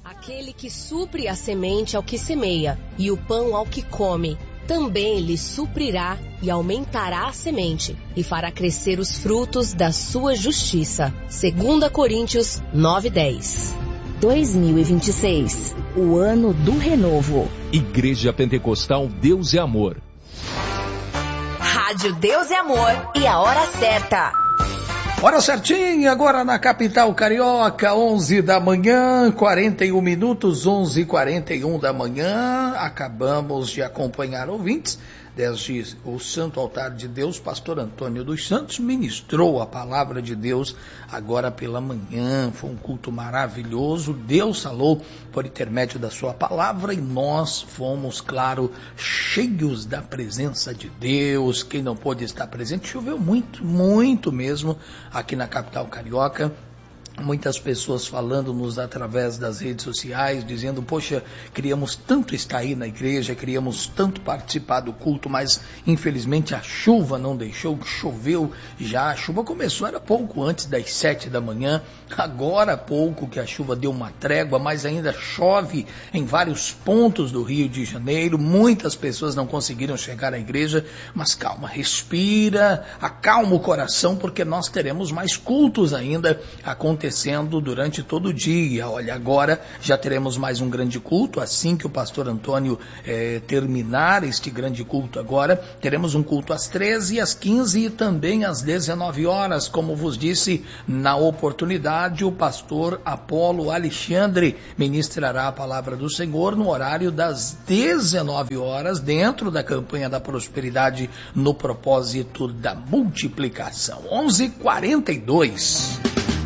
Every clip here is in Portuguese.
Aquele que supre a semente ao que semeia e o pão ao que come, também lhe suprirá e aumentará a semente e fará crescer os frutos da sua justiça. 2 Coríntios 9:10. 2026, o ano do renovo. Igreja Pentecostal Deus é Amor. Rádio Deus é Amor e a hora certa. Hora certinha, agora na capital carioca, 11 da manhã, 41 minutos, 11h41 da manhã. Acabamos de acompanhar ouvintes. Desde o Santo Altar de Deus, pastor Antônio dos Santos ministrou a palavra de Deus agora pela manhã. Foi um culto maravilhoso. Deus falou por intermédio da sua palavra e nós fomos, claro, cheios da presença de Deus. Quem não pôde estar presente, choveu muito, muito mesmo aqui na capital carioca. Muitas pessoas falando-nos através das redes sociais, dizendo, poxa, queríamos tanto estar aí na igreja, queríamos tanto participar do culto, mas infelizmente a chuva não deixou, choveu já, a chuva começou, era pouco antes das 7 da manhã, agora há pouco que a chuva deu uma trégua, mas ainda chove em vários pontos do Rio de Janeiro, muitas pessoas não conseguiram chegar à igreja, mas calma, respira, acalma o coração, porque nós teremos mais cultos ainda acontecendo durante todo o dia. Olha, agora já teremos mais um grande culto, assim que o pastor Antônio terminar este grande culto agora, teremos um culto às 13, às 15 e também às 19 horas, como vos disse na oportunidade, o pastor Apolo Alexandre ministrará a palavra do Senhor no horário das 19 horas, dentro da campanha da prosperidade, no propósito da multiplicação. 11h42.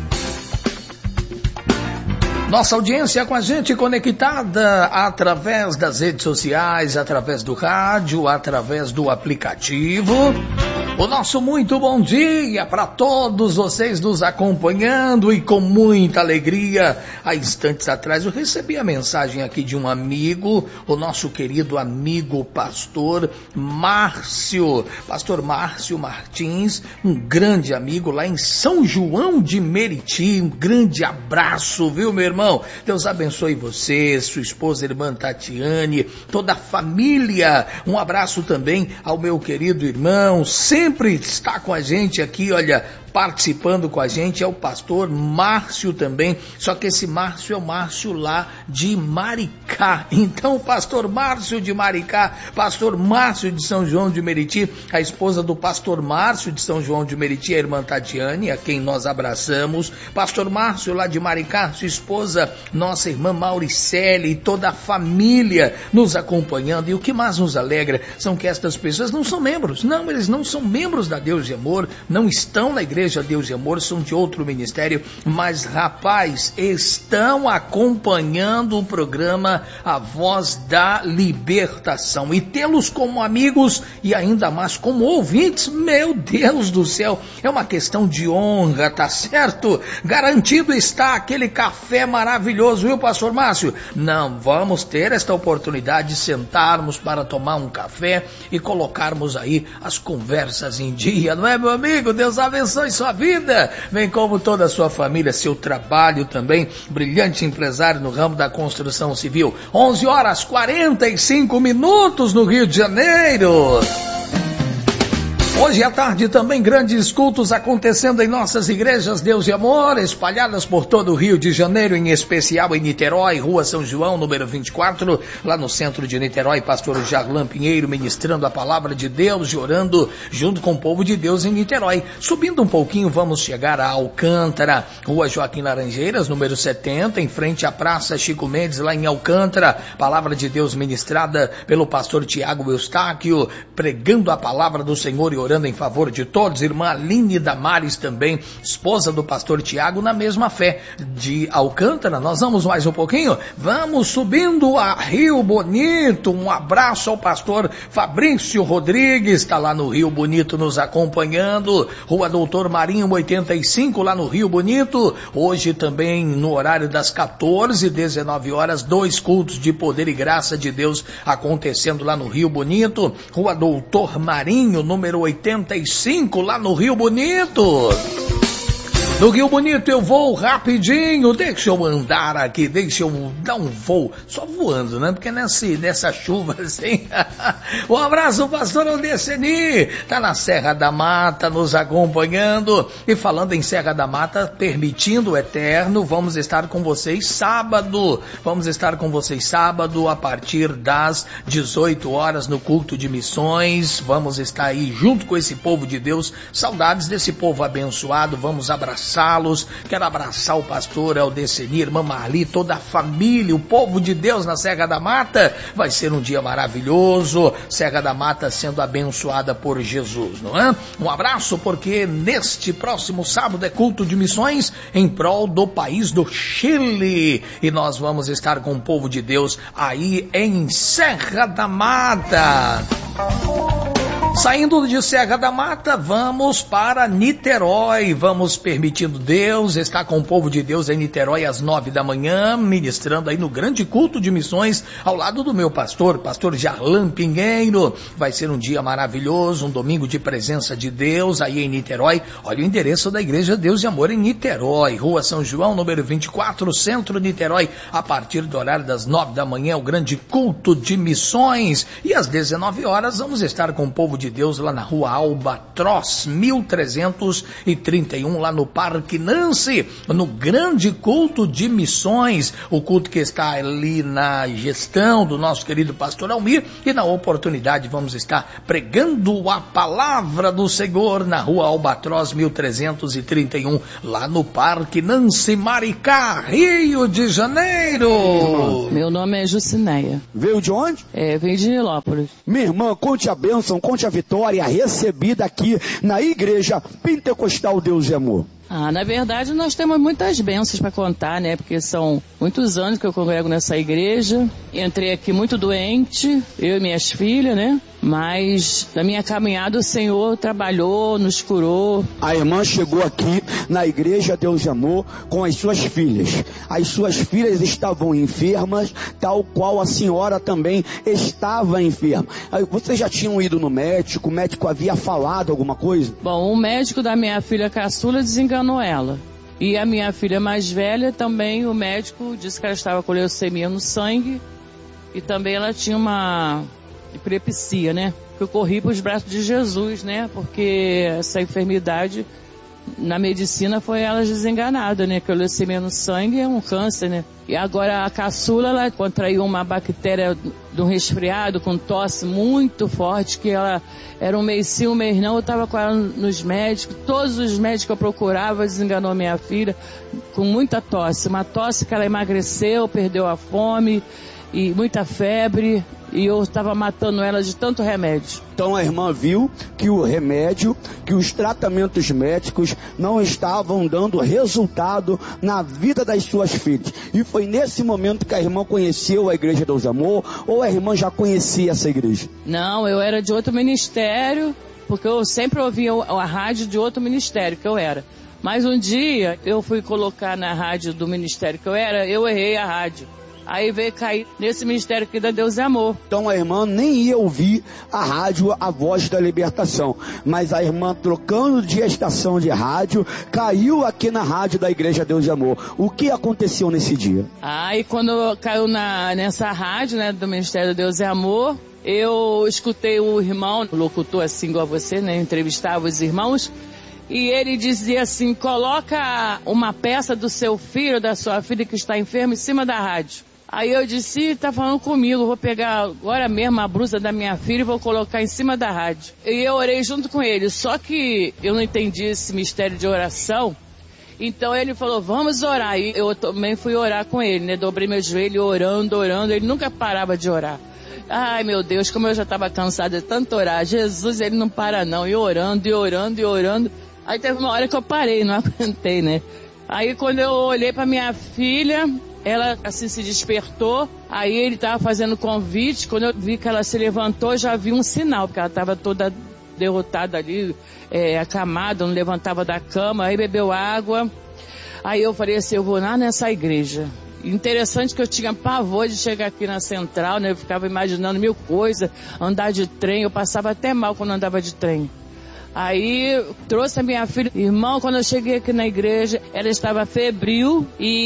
Nossa audiência com a gente conectada através das redes sociais, através do rádio, através do aplicativo. O nosso muito bom dia para todos vocês nos acompanhando e com muita alegria. Há instantes atrás eu recebi a mensagem aqui de um amigo, o nosso querido amigo pastor Márcio. Pastor Márcio Martins, um grande amigo lá em São João de Meriti. Um grande abraço, viu, meu irmão? Deus abençoe você, sua esposa, irmã Tatiane, toda a família. Um abraço também ao meu querido irmão, sempre está com a gente aqui, olha, participando com a gente, é o pastor Márcio também, só que esse Márcio é o Márcio lá de Maricá. Então, o pastor Márcio de Maricá, pastor Márcio de São João de Meriti, a esposa do pastor Márcio de São João de Meriti, a irmã Tatiane, a quem nós abraçamos, pastor Márcio lá de Maricá, sua esposa, nossa irmã Mauricele e toda a família nos acompanhando. E o que mais nos alegra são que estas pessoas não são membros, não, eles não são membros da Deus de Amor, não estão na igreja Deus de Amor, são de outro ministério, mas rapaz, estão acompanhando o programa A Voz da Libertação, e tê-los como amigos e ainda mais como ouvintes, meu Deus do céu, é uma questão de honra, tá certo? Garantido está aquele café maravilhoso, viu, pastor Márcio? Não, vamos ter esta oportunidade de sentarmos para tomar um café e colocarmos aí as conversas em dia, não é, meu amigo? Deus abençoe sua vida, bem como toda a sua família, seu trabalho também, brilhante empresário no ramo da construção civil. 11h45 no Rio de Janeiro. Hoje à tarde também grandes cultos acontecendo em nossas igrejas Deus e Amor, espalhadas por todo o Rio de Janeiro, em especial em Niterói, Rua São João, número 24, lá no centro de Niterói, pastor Jarlan Pinheiro ministrando a palavra de Deus e orando junto com o povo de Deus em Niterói. Subindo um pouquinho, vamos chegar a Alcântara, Rua Joaquim Laranjeiras, número 70, em frente à Praça Chico Mendes, lá em Alcântara, palavra de Deus ministrada pelo pastor Tiago Eustáquio, pregando a palavra do Senhor e orando em favor de todos. Irmã Aline Damares também, esposa do pastor Tiago, na mesma fé. De Alcântara, nós vamos mais um pouquinho, vamos subindo a Rio Bonito. Um abraço ao pastor Fabrício Rodrigues, está lá no Rio Bonito nos acompanhando. Rua Doutor Marinho 85, lá no Rio Bonito. Hoje também no horário das 14, 19 horas, 2 cultos de poder e graça de Deus acontecendo lá no Rio Bonito. Rua Doutor Marinho, número 85, lá no Rio Bonito. No Rio Bonito eu vou rapidinho, deixa eu andar aqui, deixa eu dar um voo, só voando, né? Porque nessa chuva assim. Um abraço, pastor Aldeceni, tá na Serra da Mata nos acompanhando. E falando em Serra da Mata, permitindo o eterno, vamos estar com vocês sábado. Vamos estar com vocês sábado a partir das 18 horas no culto de missões. Vamos estar aí junto com esse povo de Deus. Saudades desse povo abençoado, vamos abraçá-los. Quero abraçar o pastor Aldeceni, irmã Marli, toda a família, o povo de Deus na Serra da Mata. Vai ser um dia maravilhoso, Serra da Mata sendo abençoada por Jesus, não é? Um abraço, porque neste próximo sábado é culto de missões em prol do país do Chile, e nós vamos estar com o povo de Deus aí em Serra da Mata. Saindo de Serra da Mata, vamos para Niterói. Vamos, permitindo Deus, estar com o povo de Deus em Niterói às 9 da manhã, ministrando aí no grande culto de missões, ao lado do meu pastor Jarlan Pinheiro. Vai ser um dia maravilhoso, um domingo de presença de Deus aí em Niterói. Olha o endereço da Igreja Deus e Amor em Niterói, Rua São João, número 24, Centro Niterói. A partir do horário das 9 da manhã, o grande culto de missões. E às 19 horas, vamos estar com o povo de Deus lá na Rua Albatroz, 1331, lá no Parque Nancy, no grande culto de missões, o culto que está ali na gestão do nosso querido pastor Almir, e na oportunidade vamos estar pregando a palavra do Senhor na Rua Albatroz, 1331, lá no Parque Nancy, Maricá, Rio de Janeiro. Meu nome é Jucineia. Veio de onde? Veio de Nilópolis. Minha irmã, conte a bênção, conte a vitória recebida aqui na Igreja Pentecostal Deus e Amor. Na verdade, nós temos muitas bênçãos para contar, né? Porque são muitos anos que eu congrego nessa igreja. Entrei aqui muito doente, eu e minhas filhas, né? Mas na minha caminhada o Senhor trabalhou, nos curou. A irmã chegou aqui na Igreja Deus e Amor com as suas filhas. As suas filhas estavam enfermas, tal qual a senhora também estava enferma. Vocês já tinham ido no médico? O médico havia falado alguma coisa? Bom, o médico da minha filha caçula desenganou ela. E a minha filha mais velha também, o médico disse que ela estava com leucemia no sangue e também ela tinha uma epilepsia, né? Eu corri para os braços de Jesus, né? Porque essa enfermidade na medicina foi ela desenganada, né? Que a leucemia no sangue é um câncer, né? E agora a caçula, ela contraiu uma bactéria de um resfriado com tosse muito forte, que ela era um mês sim, um mês não. Eu estava com ela nos médicos, todos os médicos que eu procurava desenganou minha filha com muita tosse. Uma tosse que ela emagreceu, perdeu a fome e muita febre, e eu estava matando ela de tanto remédio. Então a irmã viu que o remédio, que os tratamentos médicos não estavam dando resultado na vida das suas filhas. E foi nesse momento que a irmã conheceu a Igreja Deus e Amor, ou a irmã já conhecia essa igreja? Não, eu era de outro ministério, porque eu sempre ouvia a rádio de outro ministério que eu era. Mas um dia eu fui colocar na rádio do ministério que eu era, eu errei a rádio. Aí veio cair nesse ministério aqui da Deus e Amor. Então a irmã nem ia ouvir a rádio A Voz da Libertação, mas a irmã, trocando de estação de rádio, caiu aqui na rádio da Igreja Deus e Amor. O que aconteceu nesse dia? Aí quando caiu nessa rádio, né, do Ministério Deus e Amor, eu escutei o irmão, o locutor assim igual a você, né, entrevistava os irmãos, e ele dizia assim: coloca uma peça do seu filho, da sua filha que está enferma, em cima da rádio. Aí eu disse: tá falando comigo, vou pegar agora mesmo a blusa da minha filha e vou colocar em cima da rádio. E eu orei junto com ele, só que eu não entendi esse mistério de oração. Então ele falou: vamos orar. E eu também fui orar com ele, né? Dobrei meu joelho orando, ele nunca parava de orar. Ai meu Deus, como eu já estava cansada de tanto orar. Jesus, ele não para não, e orando. Aí teve uma hora que eu parei, não aguentei, né? Aí quando eu olhei para minha filha, ela assim se despertou, aí ele estava fazendo convite. Quando eu vi que ela se levantou, já vi um sinal, porque ela estava toda derrotada ali, acamada, não levantava da cama. Aí bebeu água. Aí eu falei assim: eu vou lá nessa igreja. Interessante que eu tinha pavor de chegar aqui na central, né? Eu ficava imaginando mil coisas, andar de trem, eu passava até mal quando andava de trem. Aí trouxe a minha filha. Irmão, quando eu cheguei aqui na igreja, ela estava febril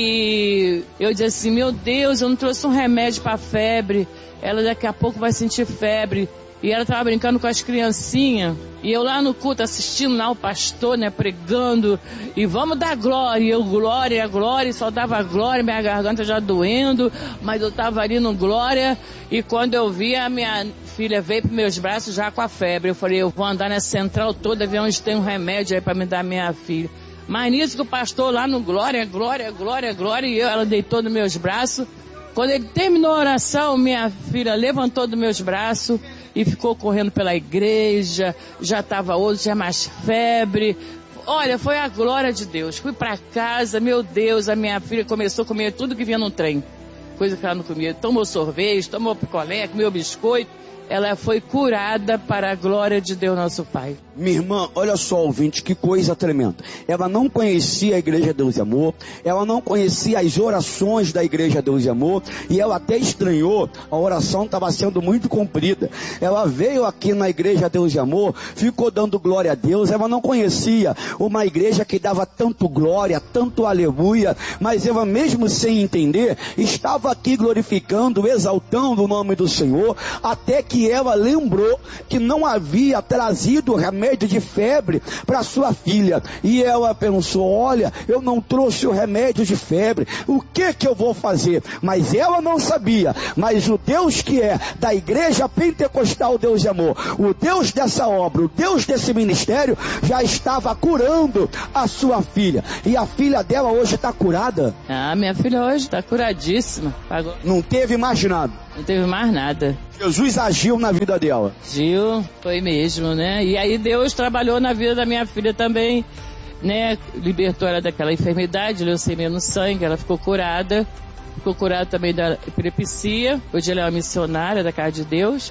e eu disse assim, meu Deus, eu não trouxe um remédio para febre. Ela daqui a pouco vai sentir febre. E ela estava brincando com as criancinhas. E eu lá no culto assistindo lá o pastor, né, pregando. E vamos dar glória. E eu, glória, glória. E só dava glória, minha garganta já doendo. Mas eu estava ali no glória. E quando eu vi, a minha filha veio para meus braços já com a febre. Eu falei, eu vou andar nessa central toda, ver onde tem um remédio aí para me dar minha filha. Mas nisso que o pastor lá no glória, glória, glória, glória. E ela deitou nos meus braços. Quando ele terminou a oração, minha filha levantou dos meus braços e ficou correndo pela igreja, já estava hoje, já mais febre. Olha, foi a glória de Deus. Fui para casa, meu Deus, a minha filha começou a comer tudo que vinha no trem. Coisa que ela não comia. Tomou sorvete, tomou picolé, comeu biscoito. Ela foi curada para a glória de Deus, nosso Pai. Minha irmã, olha só, ouvinte, que coisa tremenda. Ela não conhecia a Igreja Deus e Amor, ela não conhecia as orações da Igreja Deus e Amor, e ela até estranhou, a oração estava sendo muito comprida. Ela veio aqui na Igreja Deus e Amor, ficou dando glória a Deus, ela não conhecia uma igreja que dava tanto glória, tanto aleluia, mas ela mesmo sem entender, estava aqui glorificando, exaltando o nome do Senhor, até que ela lembrou que não havia trazido remédio de febre para sua filha. E ela pensou, olha, eu não trouxe o remédio de febre, o que eu vou fazer? Mas ela não sabia, mas o Deus que é da Igreja Pentecostal Deus de Amor, o Deus dessa obra, o Deus desse ministério, já estava curando a sua filha. E a filha dela hoje está curada? Ah, minha filha hoje está curadíssima. Não teve mais nada? Não teve mais nada. Jesus agiu na vida dela. Agiu, foi mesmo, né? E aí Deus trabalhou na vida da minha filha também, né? Libertou ela daquela enfermidade, leucemia no sangue, ela ficou curada. Ficou curada também da epilepsia. Hoje ela é uma missionária da Casa de Deus.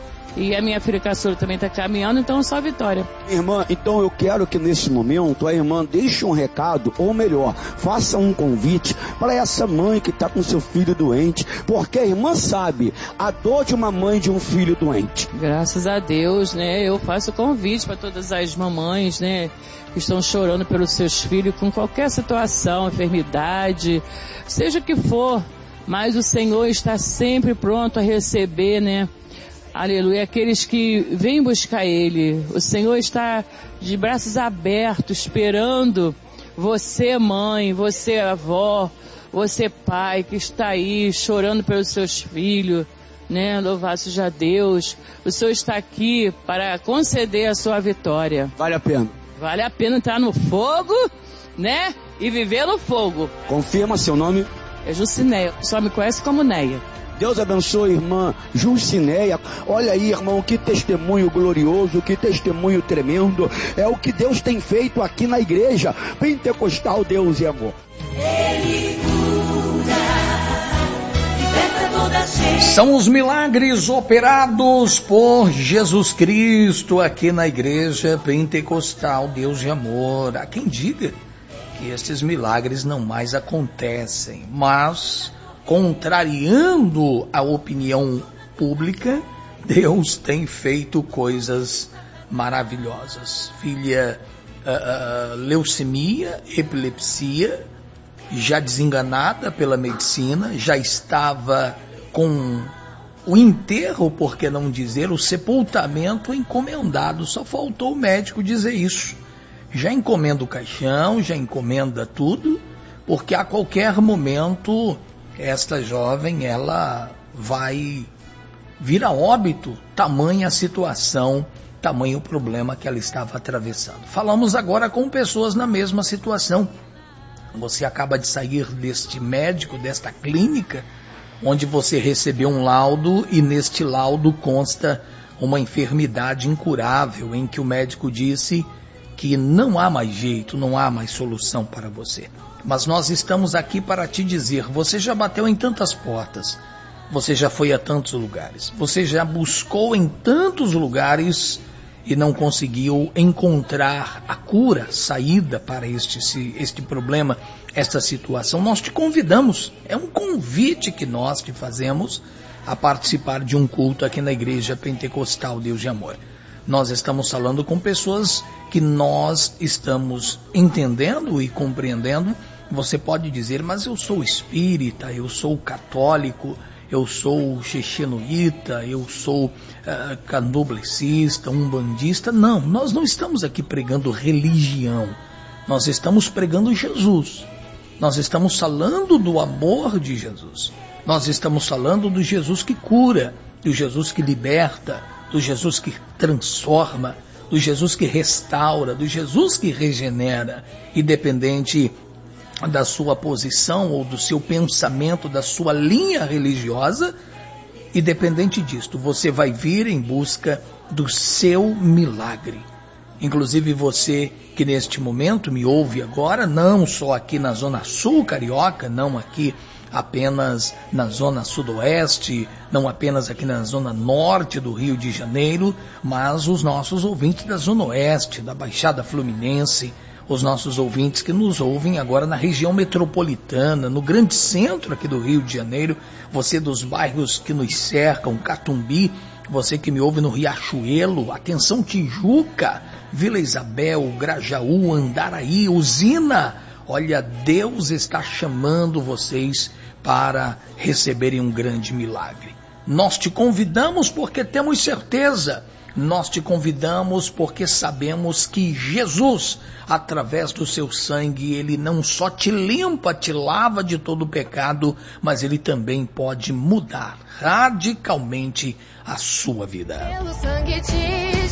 E a minha filha caçula também está caminhando, então só vitória. Irmã, então eu quero que nesse momento a irmã deixe um recado, ou melhor, faça um convite para essa mãe que está com seu filho doente, porque a irmã sabe a dor de uma mãe de um filho doente. Graças a Deus, né? Eu faço convite para todas as mamães, né? Que estão chorando pelos seus filhos com qualquer situação, enfermidade, seja o que for, mas o Senhor está sempre pronto a receber, né? Aleluia, aqueles que vêm buscar Ele. O Senhor está de braços abertos, esperando você, mãe, você, avó, você, pai, que está aí chorando pelos seus filhos, né? Louvado seja Deus. O Senhor está aqui para conceder a sua vitória. Vale a pena. Vale a pena entrar no fogo, né? E viver no fogo. Confirma seu nome? É Jucinéia, só me conhece como Neia. Deus abençoe, irmã Jucinéia. Olha aí, irmão, que testemunho glorioso, que testemunho tremendo. É o que Deus tem feito aqui na Igreja Pentecostal Deus e Amor. Ele cura, liberta toda a gente. São os milagres operados por Jesus Cristo aqui na Igreja Pentecostal Deus e Amor. Há quem diga que estes milagres não mais acontecem, mas contrariando a opinião pública, Deus tem feito coisas maravilhosas. Filha, leucemia, epilepsia, já desenganada pela medicina, já estava com o enterro, por que não dizer, o sepultamento encomendado. Só faltou o médico dizer isso. Já encomenda o caixão, já encomenda tudo, porque a qualquer momento esta jovem, ela vai vir a óbito, tamanha a situação, tamanho o problema que ela estava atravessando. Falamos agora com pessoas na mesma situação. Você acaba de sair deste médico, desta clínica, onde você recebeu um laudo e neste laudo consta uma enfermidade incurável, em que o médico disse que não há mais jeito, não há mais solução para você. Mas nós estamos aqui para te dizer, você já bateu em tantas portas, você já foi a tantos lugares, você já buscou em tantos lugares e não conseguiu encontrar a cura, saída para este problema, esta situação. Nós te convidamos, é um convite que nós te fazemos a participar de um culto aqui na Igreja Pentecostal Deus de Amor. Nós estamos falando com pessoas que nós estamos entendendo e compreendendo. Você pode dizer, mas eu sou espírita, eu sou católico, eu sou xexenoíta, eu sou candomblessista, umbandista. Não, nós não estamos aqui pregando religião. Nós estamos pregando Jesus. Nós estamos falando do amor de Jesus. Nós estamos falando do Jesus que cura, do Jesus que liberta, do Jesus que transforma, do Jesus que restaura, do Jesus que regenera, independente da sua posição ou do seu pensamento, da sua linha religiosa, independente disto, você vai vir em busca do seu milagre. Inclusive você que neste momento me ouve agora, não só aqui na Zona Sul Carioca, não aqui apenas na Zona Sudoeste, não apenas aqui na Zona Norte do Rio de Janeiro, mas os nossos ouvintes da Zona Oeste, da Baixada Fluminense, os nossos ouvintes que nos ouvem agora na região metropolitana, no grande centro aqui do Rio de Janeiro, você dos bairros que nos cercam, Catumbi, você que me ouve no Riachuelo, atenção Tijuca, Vila Isabel, Grajaú, Andaraí, Usina. Olha, Deus está chamando vocês para receberem um grande milagre. Nós te convidamos porque temos certeza. Nós te convidamos porque sabemos que Jesus, através do seu sangue, ele não só te limpa, te lava de todo o pecado, mas ele também pode mudar radicalmente a sua vida. Pelo sangue de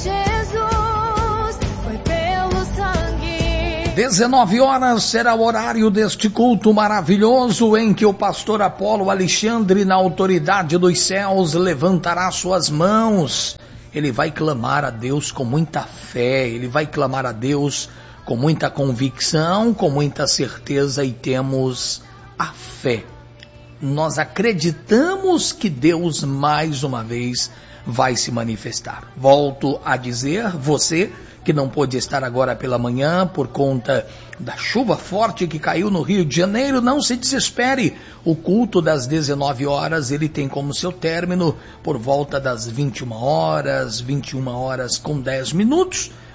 Jesus, foi pelo sangue. 19 horas será o horário deste culto maravilhoso em que o pastor Apolo Alexandre, na autoridade dos céus, levantará suas mãos. Ele vai clamar a Deus com muita fé, ele vai clamar a Deus com muita convicção, com muita certeza, e temos a fé. Nós acreditamos que Deus mais uma vez vai se manifestar. Volto a dizer, você que não pôde estar agora pela manhã por conta da chuva forte que caiu no Rio de Janeiro, não se desespere. O culto das 19 horas, ele tem como seu término por volta das 21 horas com 10 minutos.